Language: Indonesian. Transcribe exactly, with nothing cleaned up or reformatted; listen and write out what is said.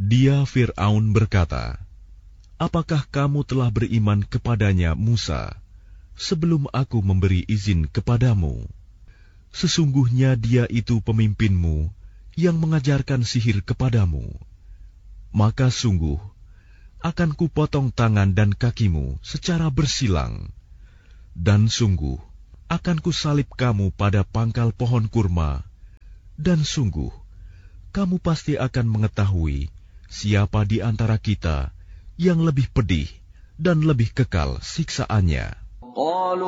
Dia Fir'aun berkata, "Apakah kamu telah beriman kepadanya Musa sebelum aku memberi izin kepadamu? Sesungguhnya dia itu pemimpinmu yang mengajarkan sihir kepadamu. Maka sungguh akan kupotong tangan dan kakimu secara bersilang, dan sungguh akan kusalib kamu pada pangkal pohon kurma, dan sungguh kamu pasti akan mengetahui siapa di antara kita yang lebih pedih dan lebih kekal siksaannya."